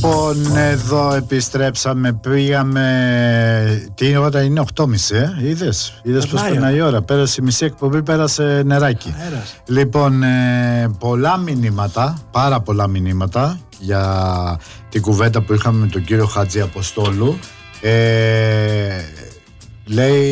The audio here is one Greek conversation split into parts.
Λοιπόν, εδώ επιστρέψαμε, πήγαμε. Τι ώρα είναι, 8.30, είδες πως περνάει η ώρα. Πέρασε η μισή εκπομπή, πέρασε νεράκι. Λοιπόν, πολλά μηνύματα, πάρα πολλά μηνύματα για την κουβέντα που είχαμε με τον κύριο Χατζη Αποστόλου. Λέει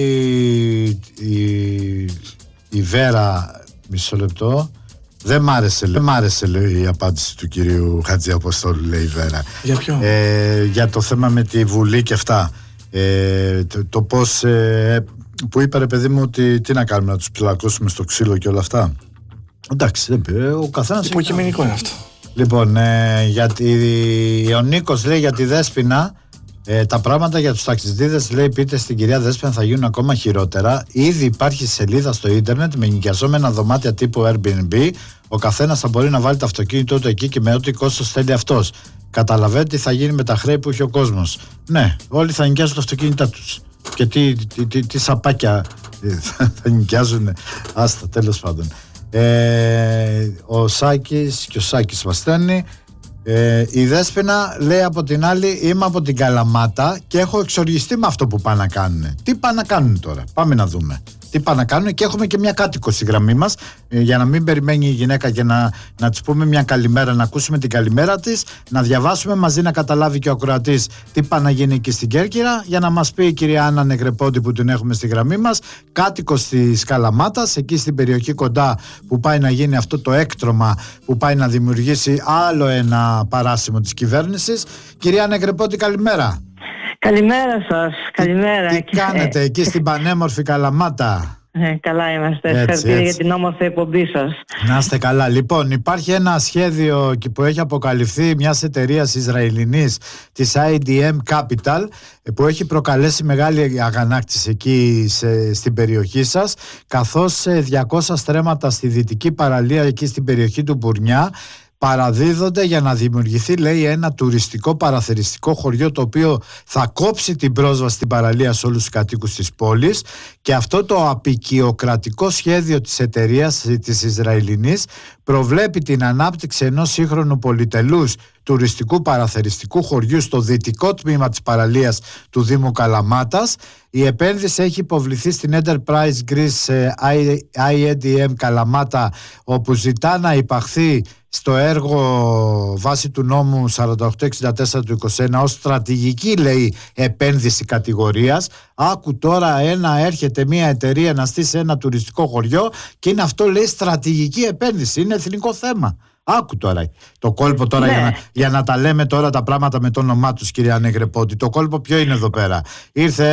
η Βέρα, μισό λεπτό. Δεν μ' άρεσε λέει, η απάντηση του κυρίου Χατζη Αποστόλου, λέει η Βέρα. Για ποιο? Για το θέμα με τη Βουλή και αυτά. Το πώς που είπε, ρε παιδί μου, ότι τι να κάνουμε, να τους πλακώσουμε στο ξύλο και όλα αυτά. Εντάξει, ο καθένας. Υποκειμενικό είναι αυτό. Λοιπόν, γιατί ο Νίκος λέει για τη Δέσποινα. Τα πράγματα για τους ταξιδίδες, λέει, πείτε στην κυρία Δέσποινα, θα γίνουν ακόμα χειρότερα. Ήδη υπάρχει σελίδα στο ίντερνετ με νοικιαζόμενα δωμάτια τύπου Airbnb. Ο καθένας θα μπορεί να βάλει το αυτοκίνητό του εκεί και με ό,τι κόστος θέλει αυτός. Καταλαβαίνετε τι θα γίνει με τα χρέη που έχει ο κόσμος. Ναι, όλοι θα νοικιάζουν τα αυτοκίνητά τους. Και τι σαπάκια θα νοικιάζουν. Άστα, τέλος πάντων. Ο Σάκης μας στέλνει. Η Δέσποινα λέει από την άλλη, είμαι από την Καλαμάτα και έχω εξοργιστεί με αυτό που πάνε να κάνουν. Τι πάνε να κάνουν τώρα, πάμε να δούμε. Τι πάνε να κάνουν, και έχουμε και μια κάτοικο στη γραμμή μας, για να μην περιμένει η γυναίκα και να της πούμε μια καλημέρα, να ακούσουμε την καλημέρα της, να διαβάσουμε μαζί, να καταλάβει και ο ακροατής τι πάνε να γίνει εκεί στην Κέρκυρα, για να μας πει η κυρία Άννα Νεγρεπόντη που την έχουμε στη γραμμή μας, κάτοικος της Καλαμάτας, εκεί στην περιοχή κοντά που πάει να γίνει αυτό το έκτρωμα που πάει να δημιουργήσει άλλο ένα παράσημο της κυβέρνησης. Κυρία Νεγρεπόντη, καλημέρα. Καλημέρα σας, καλημέρα. Τι κάνετε εκεί στην πανέμορφη Καλαμάτα? Καλά είμαστε, ευχαριστώ για την όμορφη εκπομπή σας. Να είστε καλά. Λοιπόν, υπάρχει ένα σχέδιο που έχει αποκαλυφθεί μιας εταιρείας Ισραηλινής, της IDM Capital, που έχει προκαλέσει μεγάλη αγανάκτηση εκεί στην περιοχή σας, καθώς 200 στρέμματα στη δυτική παραλία εκεί στην περιοχή του Μπουρνιά παραδίδονται για να δημιουργηθεί, λέει, ένα τουριστικό παραθεριστικό χωριό, το οποίο θα κόψει την πρόσβαση στην παραλία σε όλους τους κατοίκους της πόλης, και αυτό το αποικιοκρατικό σχέδιο της εταιρείας της Ισραηλινής προβλέπει την ανάπτυξη ενός σύγχρονου πολυτελούς τουριστικού παραθεριστικού χωριού στο δυτικό τμήμα της παραλίας του Δήμου Καλαμάτας. Η επένδυση έχει υποβληθεί στην Enterprise Greece IEDM Καλαμάτα, όπου ζητά να υπαχθεί στο έργο βάσει του νόμου 4864 του 21 ως στρατηγική, λέει, επένδυση κατηγορίας. Άκου τώρα, έρχεται μια εταιρεία να στήσει ένα τουριστικό χωριό και είναι αυτό, λέει, στρατηγική επένδυση, είναι εθνικό θέμα. Άκου τώρα το κόλπο τώρα, ναι. για να τα λέμε τώρα τα πράγματα με το όνομά τους, κυρία Νεγρεπόντη. Το κόλπο ποιο είναι εδώ πέρα? Ήρθε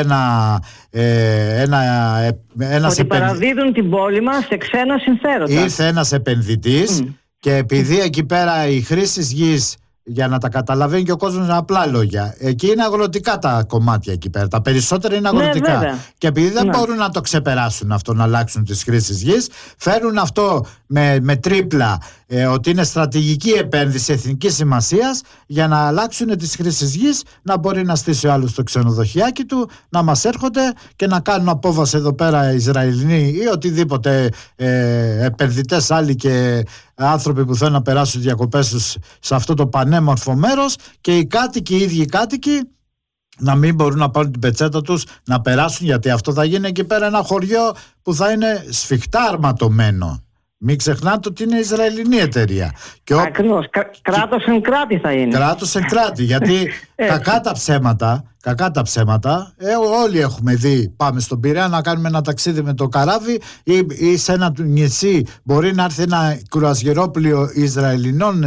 ότι παραδίδουν την πόλη μας σε ξένα συμφέροντα. Ήρθε ένας επενδυτής και επειδή εκεί πέρα η χρήση γης, για να τα καταλαβαίνει και ο κόσμος με απλά λόγια, εκεί είναι αγροτικά τα κομμάτια εκεί πέρα. Τα περισσότερα είναι αγροτικά. Ναι, και επειδή δεν μπορούν να το ξεπεράσουν αυτό, να αλλάξουν τις χρήσεις γης, φέρουν αυτό με τρίπλα, ότι είναι στρατηγική επένδυση εθνικής σημασίας, για να αλλάξουν τις χρήσεις γης, να μπορεί να στήσει ο άλλος το ξενοδοχιάκι του, να μας έρχονται και να κάνουν απόβαση εδώ πέρα Ισραηλινοί ή οτιδήποτε επενδυτές άλλοι και άνθρωποι που θέλουν να περάσουν διακοπές τους σε αυτό το πανέμορφο μέρος, και οι ίδιοι κάτοικοι να μην μπορούν να πάρουν την πετσέτα τους να περάσουν, γιατί αυτό θα γίνει εκεί πέρα ένα χωριό που θα είναι σφιχτά αρματωμένο. Μην ξεχνάτε ότι είναι Ισραηλινή εταιρεία. Ακριβώς. Κράτος εν κράτη θα είναι. Κράτος εν κράτη. Γιατί κακά τα ψέματα, όλοι έχουμε δει, πάμε στον Πειραιά να κάνουμε ένα ταξίδι με το καράβι ή σε ένα νησί μπορεί να έρθει ένα κρουαζιερόπλοιο Ισραηλινών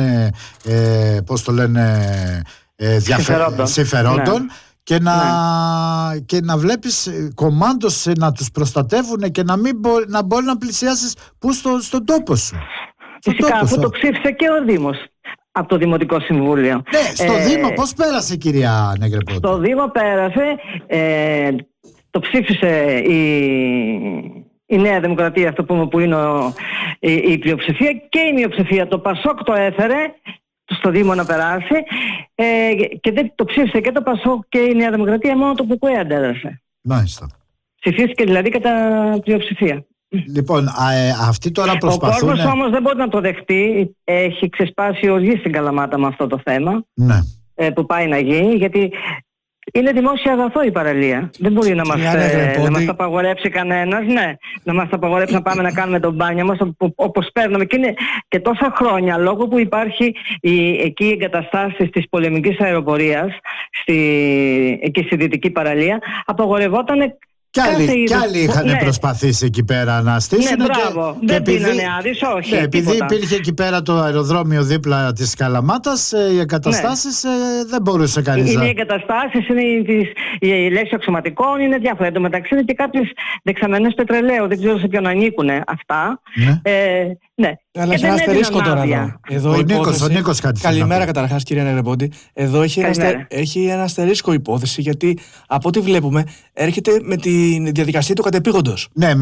συμφερόντων, ναι. Και να βλέπεις κομμάντος να τους προστατεύουν και να μπορεί να πλησιάσεις στον τόπο σου. Φυσικά, αφού το ψήφισε και ο Δήμος από το Δημοτικό Συμβούλιο. Ναι, στο Δήμο πώς πέρασε, κυρία Νεγρεπόντη? Στο Δήμο πέρασε, το ψήφισε η Νέα Δημοκρατία, αυτό που είναι η πλειοψηφία, και η μειοψηφία. Το Πασόκ το έφερε στο Δήμο να περάσει, και δεν το ψήφισε και το Πασόκ και η Νέα Δημοκρατία, μόνο το ΠΚΟΕ αντέδρασε. Μάλιστα. Ψηφίστηκε δηλαδή κατά πλειοψηφία. Λοιπόν, αυτοί τώρα προσπαθούν. Ο κόσμος όμως δεν μπορεί να το δεχτεί. Έχει ξεσπάσει οργή στην Καλαμάτα με αυτό το θέμα. Ναι. που πάει να γίνει, γιατί είναι δημόσια αγαθό η παραλία. Δεν μπορεί να μας τα απαγορεύσει κανένας. Ναι, να μας τα απαγορεύσει να πάμε να κάνουμε τον μπάνιο μας όπως παίρνουμε. Και είναι και τόσα χρόνια, λόγω που υπάρχει εκεί οι εγκαταστάσεις της πολεμικής αεροπορίας, εκεί στη Δυτική παραλία, απαγορευόταν. Κι άλλοι είχαν προσπαθήσει εκεί πέρα να στήσουν. Ναι, μπράβο. Δεν πίνανε άδειες, όχι. Ναι, επειδή υπήρχε εκεί πέρα το αεροδρόμιο δίπλα της Καλαμάτας, οι εγκαταστάσεις δεν μπορούσε κανείς. Είναι οι εγκαταστάσεις, είναι η λέξη αξιωματικών, είναι διάφορα. Εν τω μεταξύ είναι και κάποιες δεξαμενές πετρελαίου. Δεν ξέρω σε ποιον ανήκουν αυτά. Ναι. Αλλά έχει ένα αστερίσκο τώρα εδώ. Ο Νίκος κάτι. Καλημέρα καταρχάς, κύριε Νεγρεπόντη. Εδώ έχει ένα αστερίσκο υπόθεση, γιατί από ό,τι βλέπουμε έρχεται με τη διαδικασία του κατεπήγοντος. Ναι,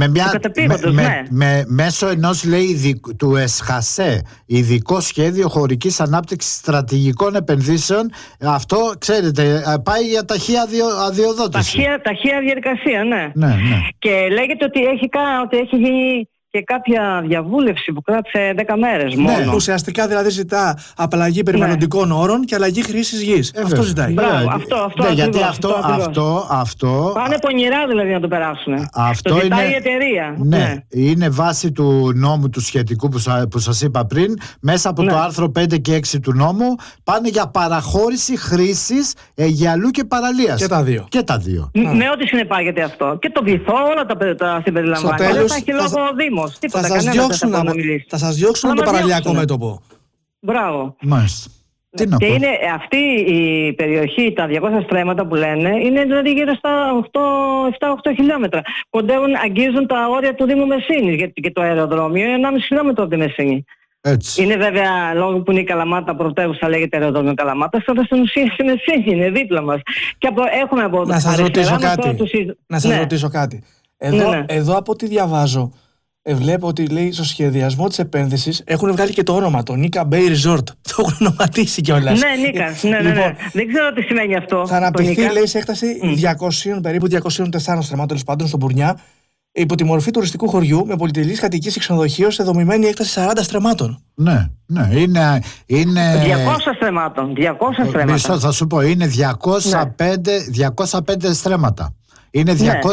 μέσω ενός, λέει, του ΕΣΧΑΣΕ, ειδικό σχέδιο χωρικής ανάπτυξης στρατηγικών επενδύσεων. Αυτό, ξέρετε, πάει για ταχεία αδειοδότηση. Ταχεία διαδικασία, ναι. Ναι. Και λέγεται ότι έχει γίνει και κάποια διαβούλευση που κράτησε 10 μέρες μόνο. Ναι, ουσιαστικά δηλαδή ζητά απαλλαγή περιβαλλοντικών όρων και αλλαγή χρήσης γης. Αυτό ζητάει. Μπράβο, αυτό γιατί αυτό. Πάνε πονηρά δηλαδή να το περάσουν. Αυτό το ζητάει η εταιρεία. Ναι, είναι βάση του νόμου του σχετικού που σας είπα πριν. Μέσα από το άρθρο 5 και 6 του νόμου πάνε για παραχώρηση χρήσης γυαλού και παραλίας. Και τα δύο. Με ό,τι συνεπάγεται αυτό. Και το βυθό, όλα τα συμπεριλαμβάνει. Δεν θα έχει λόγο ο Δήμος. Θα σας διώξουν το παραλιακό μέτωπο. Μπράβο. Μάλιστα. Και είναι αυτή η περιοχή, τα 200 στρέμματα που λένε, είναι δηλαδή γύρω στα 7-8 χιλιόμετρα. Αγγίζουν τα όρια του Δήμου Μεσίνης, γιατί και το αεροδρόμιο είναι 1,5 χιλιόμετρο από τη Μεσίνη. Έτσι. Είναι βέβαια, λόγω που είναι η Καλαμάτα πρωτεύουσα, λέγεται αεροδρόμιο Καλαμάτας, αλλά στην ουσία στη Μεσίνη είναι δίπλα μας. Και έχουμε από Να σας ρωτήσω κάτι. Εδώ από ό,τι διαβάζω, βλέπω ότι, λέει, στο σχεδιασμό της επένδυσης έχουν βγάλει και το όνομα, το Nika Bay Resort. Το έχουν ονοματίσει κιόλας. Ναι, Νίκα. Ναι. Δεν ξέρω τι σημαίνει αυτό. Θα αναπτυχθεί, λέει, σε έκταση περίπου 204 στρεμμάτων, τέλος πάντων, στον Μπουρνιά, υπό τη μορφή τουριστικού χωριού, με πολυτελής κατοικίες και ξενοδοχείο σε δομημένη έκταση 40 στρεμμάτων. Ναι, είναι 200 στρεμμάτων. Μισό, θα σου πω, είναι 205 στρέμματα. Είναι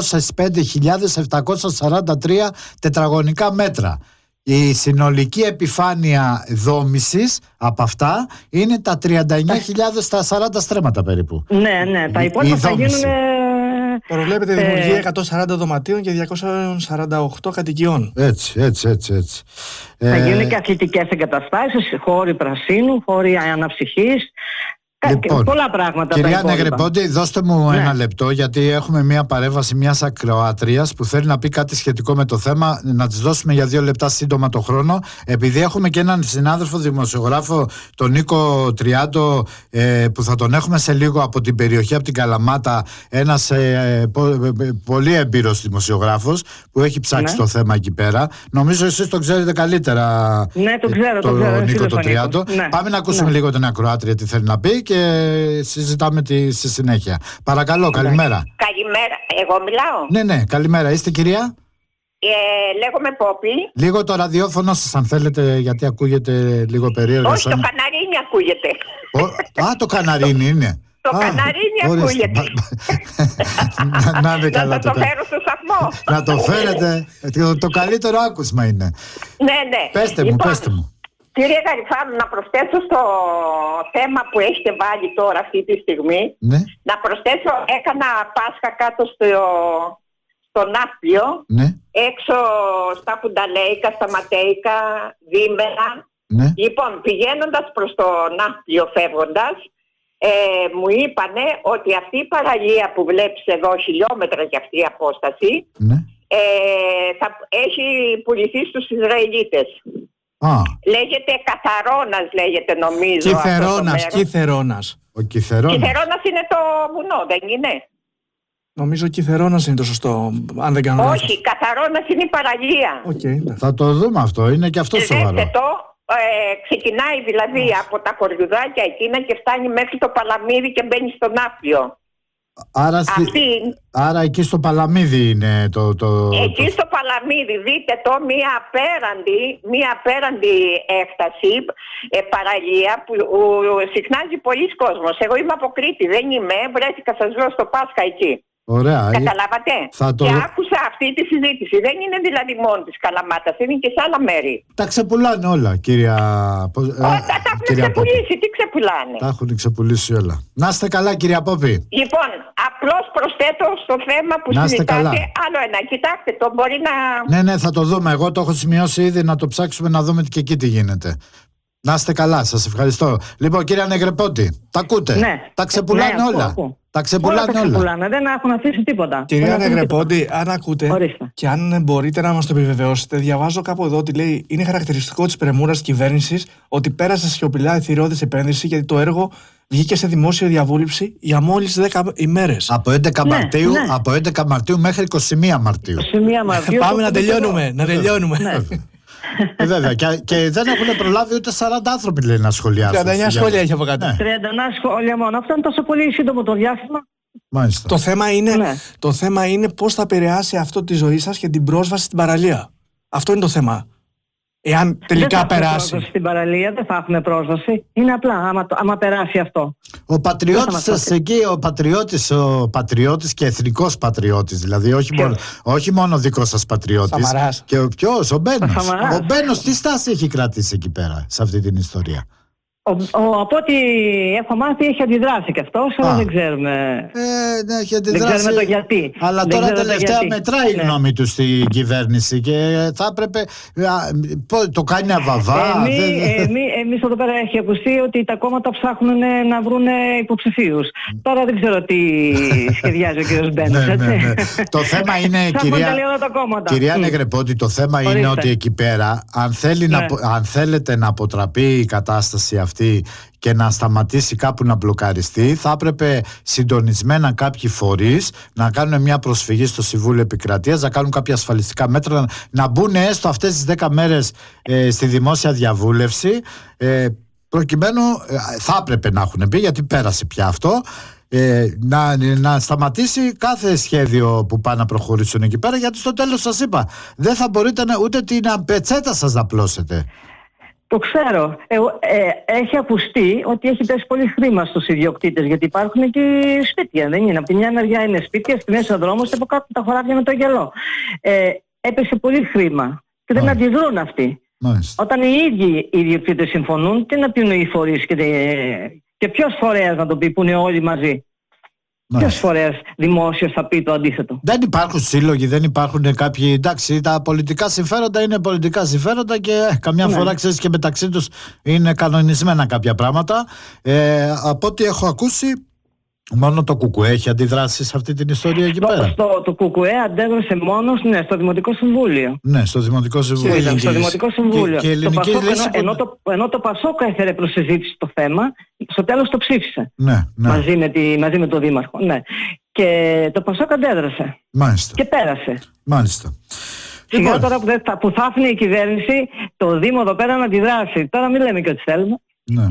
205.743 τετραγωνικά μέτρα. Η συνολική επιφάνεια δόμησης από αυτά είναι τα 39.040 στρέμματα περίπου. Ναι, τα υπόλοιπα θα γίνουν. Προβλέπεται δημιουργία 140 δωματίων και 248 κατοικιών. Έτσι. Θα γίνουν και αθλητικές εγκαταστάσεις, χώροι πρασίνου, χώροι αναψυχής. Λοιπόν, πολλά πράγματα. Κυρία Νεγρεπόντη, δώστε μου ένα λεπτό, γιατί έχουμε μια παρέμβαση μιας ακροάτριας που θέλει να πει κάτι σχετικό με το θέμα. Να της δώσουμε για 2 λεπτά σύντομα το χρόνο. Επειδή έχουμε και έναν συνάδελφο δημοσιογράφο, τον Νίκο Τριάντο, που θα τον έχουμε σε λίγο από την περιοχή, από την Καλαμάτα. Ένας πολύ έμπειρος δημοσιογράφος που έχει ψάξει το θέμα εκεί πέρα. Νομίζω εσείς το ξέρετε καλύτερα. Ναι, το ξέρω. Τον Νίκο τον Τριάντο. Πάμε να ακούσουμε λίγο την ακροάτρια τι θέλει να πει και συζητάμε στη συνέχεια. Παρακαλώ, καλημέρα. Καλημέρα, εγώ μιλάω. Ναι, καλημέρα. Είστε κυρία? Λέγομαι Πόπη. Λίγο το ραδιόφωνο σας αν θέλετε, γιατί ακούγεται λίγο περίεργα. Όχι, το καναρίνι ακούγεται. Το καναρίνι είναι. Το καναρίνι ακούγεται. Να είναι καλά. Να το φέρω στο σταθμό. Να το φέρετε. Το καλύτερο άκουσμα είναι. Ναι. Πέστε μου. Κύριε Γαριφάνου, να προσθέσω στο θέμα που έχετε βάλει τώρα αυτή τη στιγμή. Ναι. Να προσθέσω, έκανα Πάσχα κάτω στο Ναύπλιο, έξω στα Πουνταλέικα, στα Ματέικα, Δήμερα. Ναι. Λοιπόν, πηγαίνοντας προς το Ναύπλιο φεύγοντας, μου είπανε ότι αυτή η παραλία που βλέπεις εδώ, χιλιόμετρα και αυτή η απόσταση, θα έχει πουληθεί στους Ισραηλίτες. Λέγεται Καθαρώνας, λέγεται νομίζω. Κιθερώνας. Ο Κιθερώνας. Κιθερώνας είναι το βουνό, δεν είναι? Νομίζω Κιθερώνας είναι το σωστό, αν δεν κάνω λάθος. Όχι, Καθαρώνας είναι η παραλία. Θα το δούμε αυτό, είναι και αυτό σοβαρό. Ξεκινάει δηλαδή από τα χωριουδάκια εκείνα και φτάνει μέχρι το Παλαμίδι και μπαίνει στο Ναύπλιο. Άρα εκεί στο Παλαμίδι είναι Εκεί στο Παλαμίδι, δείτε το, μία απέραντη έκταση, παραλία που συχνάζει πολλοί κόσμος. Εγώ είμαι από Κρήτη, δεν είμαι, βρέθηκα, σας λέω, στο Πάσχα εκεί. Ωραία. Καταλάβατε. Και άκουσα αυτή τη συζήτηση. Δεν είναι δηλαδή μόνο της Καλαμάτας, είναι και σε άλλα μέρη. Τα ξεπουλάνε όλα, κυρία. Τα έχουν ξεπουλήσει, τι ξεπουλάνε. Τα έχουν ξεπουλήσει όλα. Να είστε καλά, κυρία Πόπη. Λοιπόν, απλώς προσθέτω στο θέμα που συζητάτε άλλο ένα. Κοιτάξτε, το μπορεί να. Ναι, θα το δούμε. Εγώ το έχω σημειώσει ήδη, να το ψάξουμε να δούμε και εκεί τι γίνεται. Να είστε καλά, σας ευχαριστώ. Λοιπόν, κύριε Νεγρεπότη, τα ακούτε. Ναι. Τα ξεπουλάνε όλα. Τα ξεπουλάνε όλα. Δεν έχουν αφήσει τίποτα. Κυρία Νεγρεπότη, αν ακούτε και αν μπορείτε να μας το επιβεβαιώσετε, διαβάζω κάπου εδώ ότι λέει είναι χαρακτηριστικό της πρεμούρας κυβέρνησης ότι πέρασε σιωπηλά ηθιώδης επένδυση γιατί το έργο βγήκε σε δημόσια διαβούλευση για μόλις 10 ημέρες. Από 11 Μαρτίου μέχρι 21 Μαρτίου. Πάμε να τελειώνουμε. Βέβαια, και δεν έχουν προλάβει ούτε 40 άνθρωποι, λέει, να σχολιάσουν. 39 σχόλια έχει από κάτω. 39 σχόλια μόνο. Αυτό είναι τόσο πολύ σύντομο το διάστημα. Μάλιστα. Το θέμα είναι πώς θα επηρεάσει αυτό τη ζωή σας και την πρόσβαση στην παραλία. Αυτό είναι το θέμα. Εάν τελικά περάσει. Πρόσβαση στην παραλία δεν θα έχουμε πρόσβαση. Είναι απλά άμα περάσει αυτό. Ο πατριώτης σας εκεί, ο πατριώτης και εθνικός πατριώτης, δηλαδή όχι μόνο δικός σας πατριώτης. Σαμαράς. Και ποιος, ο Μπένος. Ο Μπένος τι στάση έχει κρατήσει εκεί πέρα, σε αυτή την ιστορία? Από ό,τι έχω μάθει έχει αντιδράσει και αυτός, αλλά δεν ξέρουμε. Ναι, έχει αντιδράσει. Δεν ξέρουμε το γιατί. Αλλά τώρα τελευταία μετράει η γνώμη του στην κυβέρνηση και θα έπρεπε. Το κάνει αβαβά. Εμείς εδώ πέρα έχει ακουστεί ότι τα κόμματα ψάχνουν να βρουν υποψηφίους. Τώρα δεν ξέρω τι σχεδιάζει ο κ. Μπένος. Ναι. Το θέμα είναι, κυρία Νεγρεπότη, το θέμα είναι ότι εκεί πέρα, αν θέλετε να αποτραπεί η κατάσταση αυτή και να σταματήσει κάπου να μπλοκαριστεί, θα έπρεπε συντονισμένα κάποιοι φορείς να κάνουν μια προσφυγή στο Συμβούλιο Επικρατείας, να κάνουν κάποια ασφαλιστικά μέτρα, να μπουν έστω αυτές τις 10 μέρες στη δημόσια διαβούλευση, προκειμένου θα έπρεπε να έχουν πει, γιατί πέρασε πια αυτό, να σταματήσει κάθε σχέδιο που πάνε να προχωρήσουν εκεί πέρα, γιατί στο τέλος σας είπα, δεν θα μπορείτε ούτε την πετσέτα σας να πλώσετε. Το ξέρω. Έχει ακουστεί ότι έχει πέσει πολύ χρήμα στους ιδιοκτήτες, γιατί υπάρχουν και σπίτια, δεν είναι? Από τη μια μεριά είναι σπίτια, στη μέση ο δρόμος και από κάτω τα χωράφια με το γελό. Έπεσε πολύ χρήμα και δεν αντιδρούν αυτοί. Όταν οι ίδιοι οι ιδιοκτήτες συμφωνούν, τι να πούν οι φορείς και ποιος φορέας να το πει που είναι όλοι μαζί? Ποιος φορέας δημόσιος θα πει το αντίθετο? Δεν υπάρχουν σύλλογοι, δεν υπάρχουν κάποιοι. Εντάξει, τα πολιτικά συμφέροντα είναι πολιτικά συμφέροντα και καμιά φορά, ξέρεις, και μεταξύ τους είναι κανονισμένα κάποια πράγματα. Από ό,τι έχω ακούσει, μόνο το ΚΚΕ έχει αντιδράσει σε αυτή την ιστορία εκεί πέρα. Το ΚΚΕ αντέδρασε μόνο στο Δημοτικό Συμβούλιο. Ναι, στο Δημοτικό Συμβούλιο. Στο Δημοτικό Συμβούλιο. Και ελληνική λύση, ενώ το ΠΑΣΟΚ έφερε προς συζήτηση το θέμα, στο τέλος το ψήφισε. Ναι. Μαζί με τον Δήμαρχο. Ναι. Και το ΠΑΣΟΚ αντέδρασε. Μάλιστα. Και πέρασε. Μάλιστα. Σιγά τώρα που θα άφηνε η κυβέρνηση το Δήμο εδώ πέρα να αντιδράσει. Τώρα μην λέμε και ότι θέλουμε. Ναι,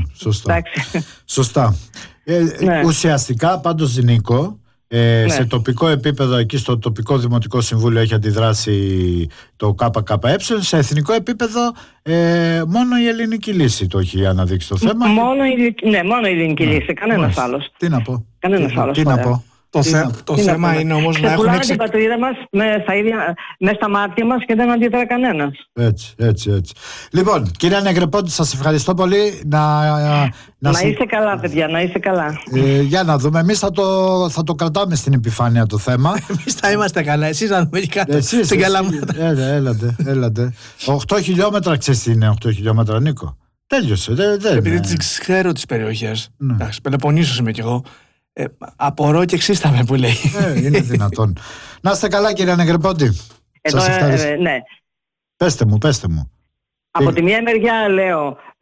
σωστά. Ουσιαστικά πάντως, Νίκο, σε τοπικό επίπεδο, εκεί στο τοπικό Δημοτικό Συμβούλιο έχει αντιδράσει το ΚΚΕ. Σε εθνικό επίπεδο μόνο η ελληνική λύση το έχει αναδείξει το θέμα. Μόνο η ελληνική λύση, κανένας άλλος. Τι να πω? Τι να πω? Το θέμα είναι όμως να έχουν την πατρίδα μας μέσα στα μάτια μας και δεν αντιδρά κανένας. Έτσι. Λοιπόν, κυρία Νεγρεπότη, σας ευχαριστώ πολύ. Να είστε καλά, παιδιά, να είστε καλά. Για να δούμε. Εμείς θα το κρατάμε στην επιφάνεια το θέμα. Εμείς θα είμαστε καλά. Εσείς να δούμε κάτω στην Καλαμάτα. Έλατε. 8 χιλιόμετρα, ξέρεις τι είναι 8 χιλιόμετρα, Νίκο? Τέλειωσε. Επειδή ξέρω τις περιοχές. Εντάξει, Πελοποννήσος είμαι κι εγώ. Απορώ και εξίσταμε που λέει. Είναι δυνατόν. Να είστε καλά, κύριε Νεγρεπότη. Σας ευχαριστώ. Ναι. Πέστε μου. Από τη μία μεριά λέω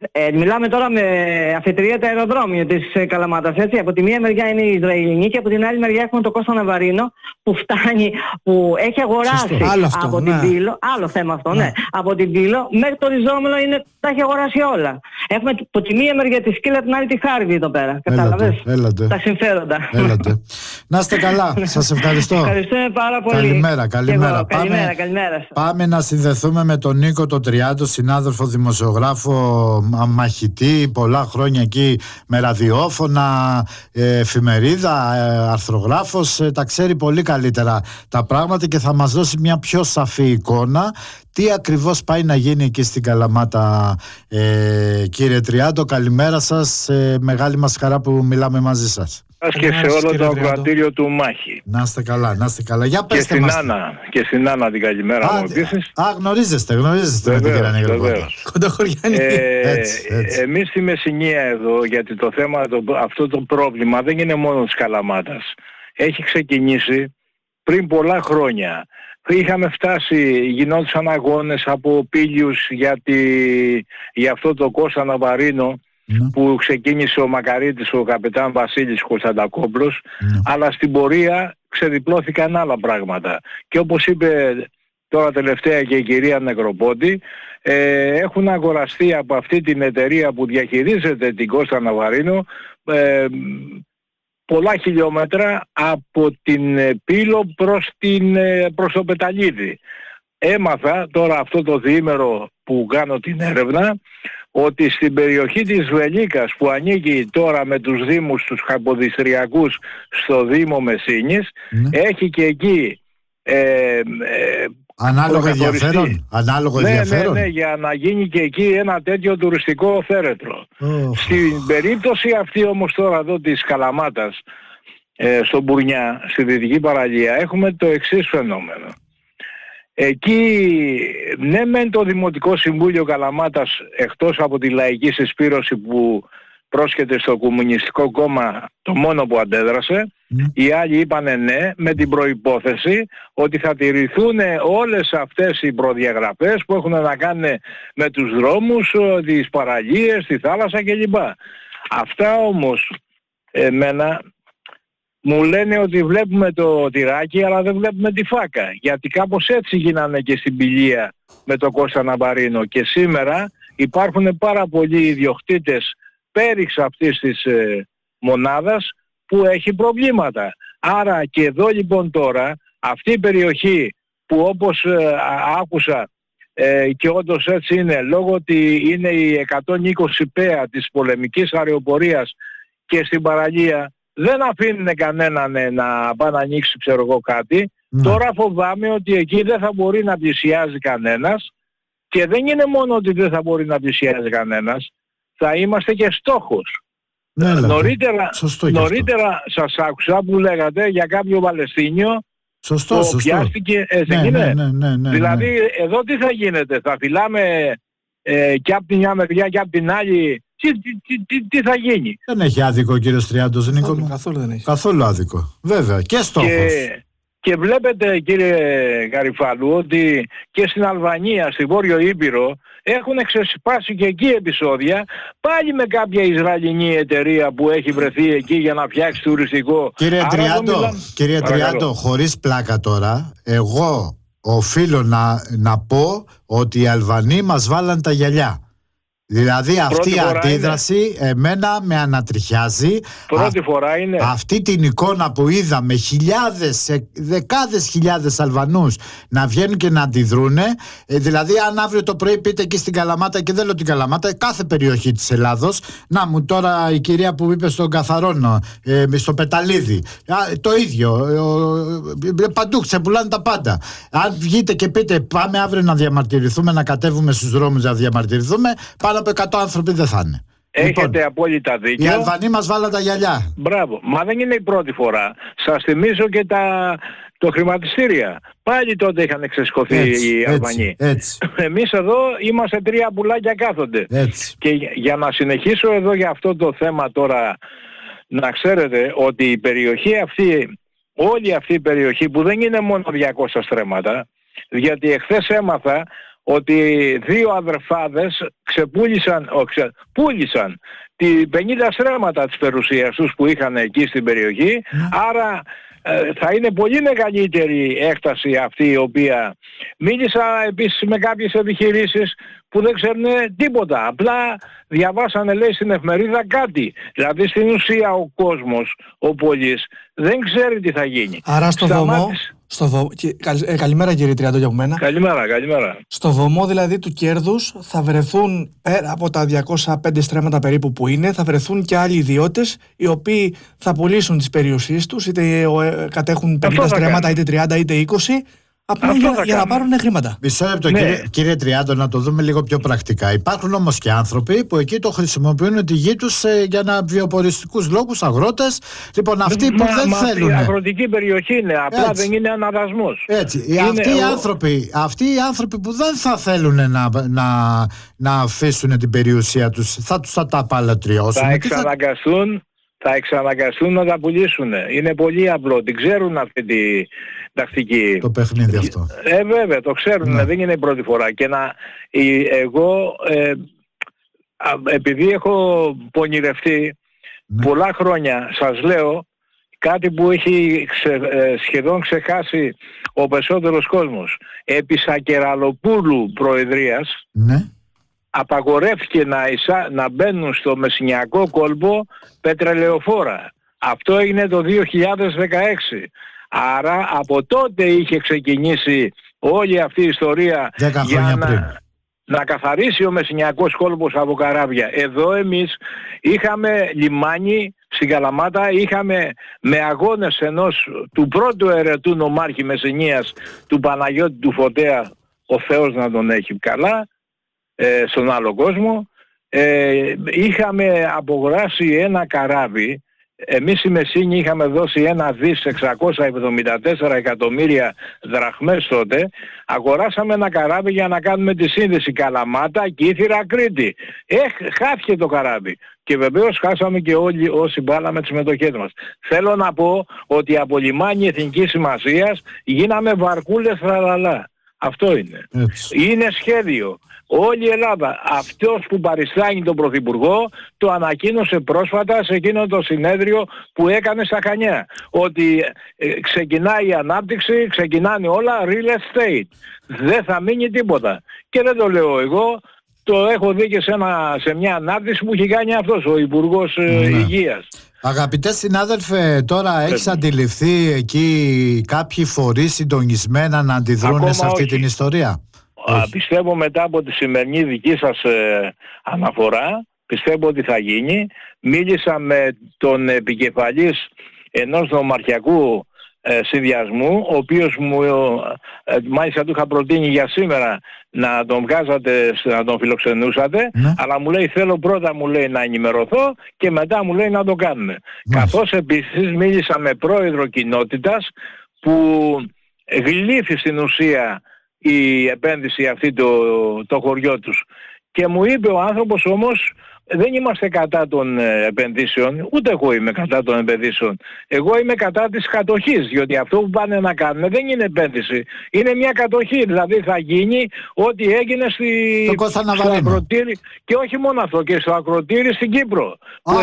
Μιλάμε τώρα με αφετηρία τα αεροδρόμια της Καλαμάτας, έτσι. Από τη μία μεριά είναι η Ισραηλινή και από την άλλη μεριά έχουμε το Κώστα Ναβαρίνο που φτάνει, που έχει αγοράσει από την Πύλο. Άλλο θέμα αυτό, ναι. Από την Πύλο μέχρι το Ριζόμελο τα έχει αγοράσει όλα. Έχουμε από τη μία μεριά τη Σκύλα, την άλλη τη Χάρβη εδώ πέρα. Κατάλαβες τα συμφέροντα. Έλατε. Να είστε καλά. Σας ευχαριστώ. Ευχαριστούμε πάρα πολύ. Καλημέρα. Καλημέρα. Πάμε να συνδεθούμε με τον Νίκο τον Τριάντο, συνάδελφο δημοσιογράφο, μαχητή, πολλά χρόνια εκεί με ραδιόφωνα, εφημερίδα, αρθρογράφος, τα ξέρει πολύ καλύτερα τα πράγματα και θα μας δώσει μια πιο σαφή εικόνα τι ακριβώς πάει να γίνει εκεί στην Καλαμάτα. Κύριε Τριάντο, καλημέρα σας, μεγάλη μας χαρά που μιλάμε μαζί σας. Και σε όλο το ακροατήριο του Μάχη. Να είστε καλά, να είστε καλά. Για πέστε και μας. Και στην Άννα την καλημέρα μου επίσης. Γνωρίζεστε με την κυρία Νεγροπόντα. Κοντοχωριάννη. Εμείς στη Μεσσηνία εδώ, γιατί το θέμα, αυτό το πρόβλημα δεν είναι μόνο της Καλαμάτας. Έχει ξεκινήσει πριν πολλά χρόνια. Είχαμε φτάσει, γινόντουσαν αγώνες από Πύλιους για αυτό το Κώστα Ναβαρίνο, που ξεκίνησε ο Μακαρίτης, ο καπετάν Βασίλης Κωνσταντακόπουλος, αλλά στην πορεία ξεδιπλώθηκαν άλλα πράγματα. Και όπως είπε τώρα τελευταία και η κυρία Νεκροπόντη, έχουν αγοραστεί από αυτή την εταιρεία που διαχειρίζεται την Κώστα Ναβαρίνο πολλά χιλιόμετρα από την Πύλο προς το Πεταλίδι. Έμαθα τώρα αυτό το διήμερο που κάνω την έρευνα ότι στην περιοχή της Βελίκας που ανήκει τώρα με τους δήμους τους χαποδιστριακούς στο Δήμο Μεσσήνης, έχει και εκεί ανάλογο ενδιαφέρον. Ναι, για να γίνει και εκεί ένα τέτοιο τουριστικό θέρετρο. Στην περίπτωση αυτή όμως τώρα εδώ της Καλαμάτας, στο Μπουρνιά, στη Δυτική Παραλία, έχουμε το εξής φαινόμενο. Εκεί ναι μεν το Δημοτικό Συμβούλιο Καλαμάτας, εκτός από τη λαϊκή συσπήρωση που πρόσχεται στο Κομμουνιστικό Κόμμα, το μόνο που αντέδρασε, οι άλλοι είπανε ναι, με την προϋπόθεση ότι θα τηρηθούν όλες αυτές οι προδιαγραφές που έχουν να κάνουν με τους δρόμους, τις παραλίες, τη θάλασσα κλπ. Αυτά όμως εμένα μου λένε ότι βλέπουμε το τυράκι αλλά δεν βλέπουμε τη φάκα, γιατί κάπως έτσι γίνανε και στην Πηλία με το Κώστα Ναβαρίνο, και σήμερα υπάρχουν πάρα πολλοί ιδιοκτήτες πέριξ αυτής της μονάδας που έχει προβλήματα. Άρα και εδώ λοιπόν τώρα αυτή η περιοχή που όπως άκουσα και όντως έτσι είναι, λόγω ότι είναι η 120 πέα της πολεμικής αεροπορίας και στην παραλία δεν αφήνουν κανέναν να πάει να ανοίξει κάτι. Τώρα φοβάμαι ότι εκεί δεν θα μπορεί να πλησιάζει κανένας, και δεν είναι μόνο ότι δεν θα μπορεί να πλησιάζει κανένας, θα είμαστε και στόχος. Νωρίτερα σας άκουσα που λέγατε για κάποιο Παλαιστίνιο. Σωστό. Πιάστηκε, δηλαδή εδώ τι θα γίνεται, θα φυλάμε και από την μια μεριά και από την άλλη, τι θα γίνει. Δεν έχει άδικο ο κύριος Τριάντος, Νίκο μου. Καθόλου δεν έχει. Καθόλου άδικο. Βέβαια, και στόχος. Και βλέπετε κύριε Γαριφάλου ότι και στην Αλβανία, στη Βόρειο Ήπειρο, έχουν ξεσπάσει και εκεί επεισόδια, πάλι με κάποια Ισραηλινή εταιρεία που έχει βρεθεί εκεί για να φτιάξει τουριστικό. Κύριε Τριάντο, χωρίς πλάκα τώρα, εγώ οφείλω να πω ότι οι Αλβανοί μας βάλαν τα γυαλιά. Δηλαδή αυτή η αντίδραση εμένα με ανατριχιάζει. Πρώτη φορά είναι. Αυτή την εικόνα που είδαμε δεκάδες χιλιάδες Αλβανούς να βγαίνουν και να αντιδρούνε, δηλαδή αν αύριο το πρωί πείτε εκεί στην Καλαμάτα, και δεν λέω την Καλαμάτα, κάθε περιοχή της Ελλάδος, να μου τώρα η κυρία που είπε στον Καθαρόνο, στο Πεταλίδι, το ίδιο, παντού ξεπουλάνε τα πάντα. Αν βγείτε και πείτε πάμε αύριο να διαμαρτυρηθούμε, να κατέβουμε στους δρόμους να διαμαρτυρηθούμε, πάνω από 100 άνθρωποι δεν θα είναι. Έχετε απόλυτα δίκιο. Οι Αλβανοί μας βάλαν τα γυαλιά. Μπράβο. Μα δεν είναι η πρώτη φορά. Σας θυμίζω και το χρηματιστήρια. Πάλι τότε είχαν ξεσκωθεί οι Αλβανοί. Εμείς εδώ είμαστε 3 πουλάκια κάθονται. Και για να συνεχίσω εδώ για αυτό το θέμα τώρα, να ξέρετε ότι η περιοχή αυτή, όλη αυτή η περιοχή που δεν είναι μόνο 200 στρέμματα, γιατί εχθές έμαθα ότι 2 αδερφάδες πούλησαν τη 50 στρέμματα της περιουσίας τους που είχαν εκεί στην περιοχή, άρα θα είναι πολύ μεγαλύτερη έκταση αυτή η οποία... Μίλησα επίσης με κάποιες επιχειρήσεις που δεν ξέρουν τίποτα, απλά διαβάσανε, λέει, στην εφημερίδα κάτι. Δηλαδή στην ουσία ο κόσμος, ο πολίτης, δεν ξέρει τι θα γίνει. Άρα καλημέρα κύριε Τριάντο για μένα. Καλημέρα. Στο βωμό δηλαδή του κέρδους θα βρεθούν, πέρα από τα 205 στρέμματα περίπου που είναι, θα βρεθούν και άλλοι ιδιώτες οι οποίοι θα πουλήσουν τις περιουσίες τους, είτε κατέχουν 50 στρέμματα, είτε 30 είτε 20, απλά για να πάρουν χρήματα. Μισό λεπτό, κύριε Τριάντο, να το δούμε λίγο πιο πρακτικά. Υπάρχουν όμως και άνθρωποι που εκεί το χρησιμοποιούν τη γη τους για βιοποριστικούς λόγους, αγρότες. Λοιπόν, αυτοί που δεν θέλουν. Η αγροτική περιοχή είναι, απλά δεν είναι αναδασμός. Έτσι. Αυτοί οι άνθρωποι που δεν θα θέλουν να αφήσουν την περιουσία τους, θα τους τα παλατριώσουν. Θα εξαναγκαστούν να τα πουλήσουν. Είναι πολύ απλό. Την ξέρουν αυτή τη τακτική. Το παιχνίδι αυτό. Βέβαια, το ξέρουν. Δεν είναι η πρώτη φορά. Και εγώ, επειδή έχω πονηρευτεί πολλά χρόνια, σας λέω κάτι που έχει σχεδόν ξεχάσει ο περισσότερος κόσμος. Επί Σακεραλοπούλου Προεδρίας, απαγορεύτηκε να μπαίνουν στο Μεσσηνιακό κόλπο πετρελαιοφόρα. Αυτό έγινε το 2016. Άρα από τότε είχε ξεκινήσει όλη αυτή η ιστορία για να καθαρίσει ο Μεσσηνιακός κόλπος από καράβια. Εδώ εμείς είχαμε λιμάνι στην Καλαμάτα, είχαμε με αγώνες του πρώτου ερετού νομάρχη Μεσσηνίας, του Παναγιώτη του Φωτέα, ο Θεός να τον έχει καλά, στον άλλο κόσμο, είχαμε απογοράσει ένα καράβι. Εμείς στη Μεσσήνη είχαμε δώσει 1.674 εκατομμύρια δραχμές τότε. Αγοράσαμε ένα καράβι για να κάνουμε τη σύνδεση Καλαμάτα, Κύθυρα, Κρήτη. Χάθηκε το καράβι. Και βεβαίως χάσαμε και όλοι όσοι βάλαμε τις μετοχές μας. Θέλω να πω ότι από λιμάνι εθνικής σημασίας γίναμε βαρκούλες θραλαλά. Αυτό είναι. Είναι σχέδιο. Όλη η Ελλάδα, αυτός που παριστάνει τον Πρωθυπουργό, το ανακοίνωσε πρόσφατα σε εκείνο το συνέδριο που έκανε στα Χανιά. Ότι ξεκινάει η ανάπτυξη, ξεκινάνε όλα real estate. Δεν θα μείνει τίποτα. Και δεν το λέω εγώ, το έχω δει και σε μια ανάπτυξη που έχει κάνει αυτός ο Υπουργός Υγείας. Αγαπητέ συνάδελφε, τώρα έχεις αντιληφθεί εκεί κάποιοι φορείς συντονισμένα να αντιδρούν σε αυτή την ιστορία? Πιστεύω μετά από τη σημερινή δική σας αναφορά, πιστεύω ότι θα γίνει. Μίλησα με τον επικεφαλής ενός νομαρχιακού συνδυασμού, ο οποίος μάλιστα του είχα προτείνει για σήμερα να τον βγάζατε, να τον φιλοξενούσατε, αλλά μου λέει θέλω πρώτα, μου λέει, να ενημερωθώ και μετά μου λέει να το κάνουμε. Καθώς επίσης μίλησα με πρόεδρο κοινότητας που γλύφει στην ουσία η επένδυση αυτή το χωριό τους. Και μου είπε ο άνθρωπος όμως, δεν είμαστε κατά των επενδύσεων, ούτε εγώ είμαι κατά των επενδύσεων. Εγώ είμαι κατά της κατοχής, διότι αυτό που πάνε να κάνουν δεν είναι επένδυση. Είναι μια κατοχή, δηλαδή θα γίνει ό,τι έγινε στο ακροτήρι, και όχι μόνο αυτό, και στο ακροτήρι στην Κύπρο.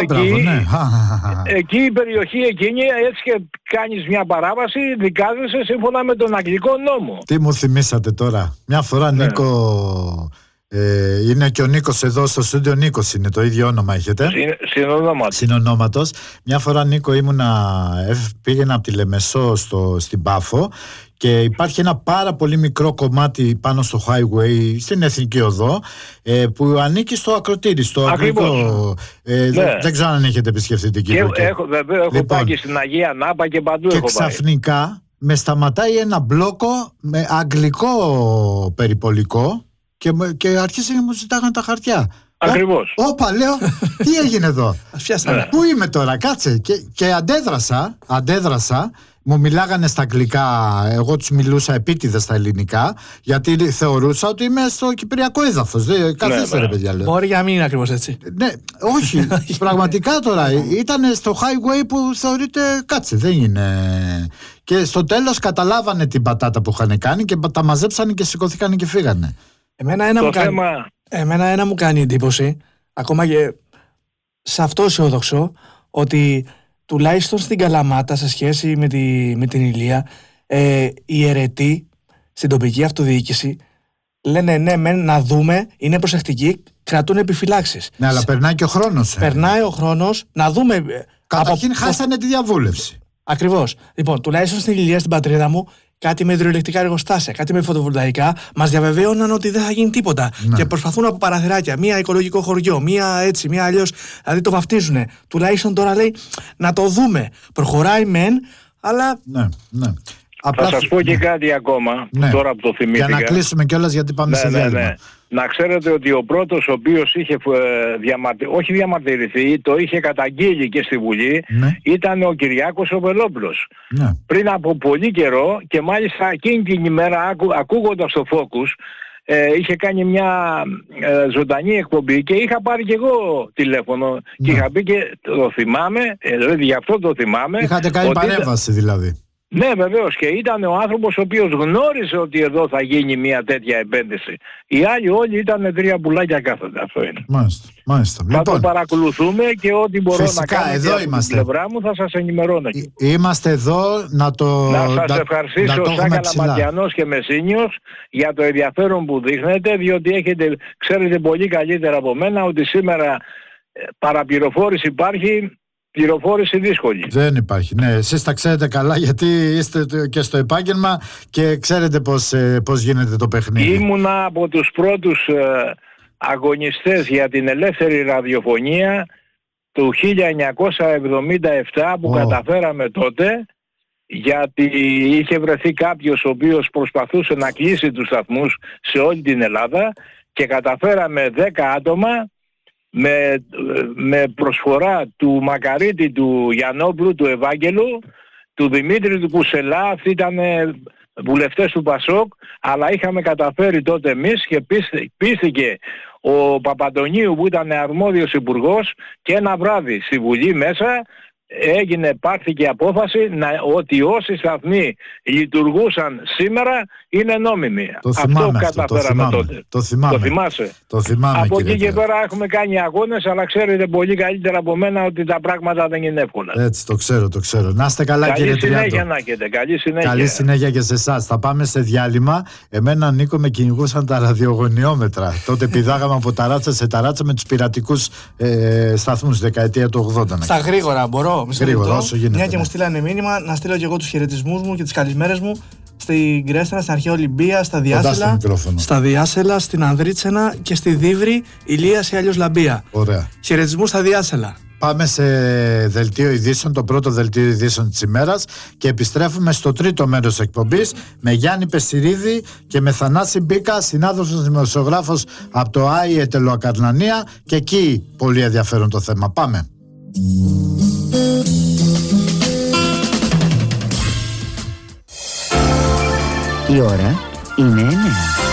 Εκεί η περιοχή εκείνη, έτσι και κάνεις μια παράβαση, δικάζεσαι σύμφωνα με τον αγγλικό νόμο. Τι μου θυμήσατε τώρα. Μια φορά, Νίκο... είναι και ο Νίκος εδώ στο στούντιο. Νίκος είναι, το ίδιο όνομα έχετε? Συνονόματος. Μια φορά, Νίκο, πήγαινα από τη Λεμεσό στην Πάφο και υπάρχει ένα πάρα πολύ μικρό κομμάτι πάνω στο highway, στην Εθνική Οδό, που ανήκει στο ακροτήρι, στο αγγλικό. Δεν ξέρω αν έχετε επισκεφτεί την Κύπρο. Έχω πάει και στην Αγία Νάπα και παντού. Και ξαφνικά με σταματάει ένα μπλόκο με αγγλικό περιπολικό και αρχίσαν και μου ζητάγανε τα χαρτιά. Ακριβώς. Όπα, λέω, τι έγινε εδώ? Πού είμαι τώρα, κάτσε. Και αντέδρασα. Μου μιλάγανε στα αγγλικά, εγώ τους μιλούσα επίτηδες στα ελληνικά, γιατί θεωρούσα ότι είμαι στο κυπριακό έδαφος. Καθίστε ρε παιδιά, λέω. Μπορεί να μην είναι ακριβώς έτσι. Ναι, όχι, πραγματικά τώρα. Ήταν στο highway που θεωρείται, κάτσε, δεν είναι. Και στο τέλος καταλάβανε την πατάτα που είχαν κάνει και τα μαζέψανε και σηκωθήκανε και φύγανε. Εμένα ένα μου κάνει εντύπωση, ακόμα και σε αυτό αισιόδοξο, ότι τουλάχιστον στην Καλαμάτα, σε σχέση με την Ηλία, οι αιρετοί στην τοπική αυτοδιοίκηση λένε ναι, να δούμε, είναι προσεκτικοί, κρατούν επιφυλάξεις. Ναι, αλλά περνάει και ο χρόνος. Περνάει ο χρόνος, να δούμε. Καταρχήν χάσανε τη διαβούλευση. Ακριβώς. Λοιπόν, τουλάχιστον στην Ηλία, στην πατρίδα μου, κάτι με υδροηλεκτρικά εργοστάσια, κάτι με φωτοβολταϊκά, μας διαβεβαίωναν ότι δεν θα γίνει τίποτα. Ναι. Και προσπαθούν από παραθυράκια, μία οικολογικό χωριό, μία έτσι, μία αλλιώς. Δηλαδή το βαφτίζουν. Τουλάχιστον τώρα λέει να το δούμε. Προχωράει μεν, αλλά. Ναι. Θα σας πω και κάτι ακόμα, τώρα που το θυμήθηκα. Για να κλείσουμε κιόλας, γιατί πάμε σε διάλειμμα. Ναι. Να ξέρετε ότι ο πρώτος ο οποίος είχε όχι διαμαρτυρηθεί, το είχε καταγγείλει και στη Βουλή, ήταν ο Κυριάκος ο Βελόπουλος. Ναι. Πριν από πολύ καιρό, και μάλιστα εκείνη την ημέρα ακούγοντας το Focus, είχε κάνει μια ζωντανή εκπομπή και είχα πάρει και εγώ τηλέφωνο και είχα πει και το θυμάμαι, δηλαδή γι' αυτό το θυμάμαι. Είχατε κάνει παρέμβαση δηλαδή. Ναι, βεβαίως, και ήταν ο άνθρωπος ο οποίος γνώριζε ότι εδώ θα γίνει μια τέτοια επένδυση. Οι άλλοι όλοι ήταν 3 πουλάκια κάθονται. Αυτό είναι. Μάλιστα. Θα το παρακολουθούμε και ό,τι μπορώ να κάνω εδώ από την πλευρά μου θα σας ενημερώνω. Είμαστε εδώ να σας ευχαριστήσω σαν Καλαματιανός και Μεσσίνιος για το ενδιαφέρον που δείχνετε, διότι ξέρετε πολύ καλύτερα από μένα ότι σήμερα παραπληροφόρηση υπάρχει. Πληροφόρηση δύσκολη. Δεν υπάρχει. Ναι, εσείς τα ξέρετε καλά, γιατί είστε και στο επάγγελμα και ξέρετε πώς γίνεται το παιχνίδι. Ήμουνα από τους πρώτους αγωνιστές για την ελεύθερη ραδιοφωνία του 1977 που καταφέραμε τότε, γιατί είχε βρεθεί κάποιος ο οποίος προσπαθούσε να κλείσει τους σταθμούς σε όλη την Ελλάδα και καταφέραμε 10 άτομα με προσφορά του Μακαρίτη, του Γιαννόπουλου, του Ευάγγελου, του Δημήτρη του Κουσελά, αυτοί ήταν βουλευτές του Πασόκ, αλλά είχαμε καταφέρει τότε εμείς και πίστηκε ο Παπαντονίου που ήταν αρμόδιος υπουργός και ένα βράδυ στη Βουλή μέσα πάρθηκε απόφαση ότι όσοι σταθμοί λειτουργούσαν σήμερα είναι νόμιμοι. Αυτό καταφέραμε τότε. Το θυμάσαι. Το θυμάμαι, από εκεί και πέρα έχουμε κάνει αγώνες, αλλά ξέρετε πολύ καλύτερα από μένα ότι τα πράγματα δεν είναι εύκολα. Έτσι, το ξέρω. Να είστε καλά, κύριε Τριάντο. Καλή συνέχεια να έχετε. Καλή συνέχεια και σε εσάς. Θα πάμε σε διάλειμμα. Εμένα, Νίκο, με κυνηγούσαν τα ραδιογωνιόμετρα. Τότε πηδάγαμε από ταράτσα σε ταράτσα με τους πειρατικούς σταθμούς δεκαετία του 80. Στα γρήγορα μπορώ. Γρήγορα, όσο γίνεται. Μια και μου στείλανε μήνυμα, να στείλω και εγώ τους χαιρετισμούς μου και τις καλημέρες μου στην Κρέστανα, στην Αρχαία Ολυμπία, στα Διάσελα, στην Ανδρίτσενα και στη Δίβρη, Ηλίας ή αλλιώς Λαμπία. Ωραία. Χαιρετισμούς στα Διάσελα. Πάμε σε δελτίο ειδήσεων, το πρώτο δελτίο ειδήσεων της ημέρας, και επιστρέφουμε στο τρίτο μέρος εκπομπής με Γιάννη Πεσσυρίδη και με Θανάση Μπίκα, συνάδελφος δημοσιογράφος από το ΆΗ Ετελοακαρνανία, και εκεί πολύ ενδιαφέρον το θέμα. Πάμε. Η ώρα είναι 9.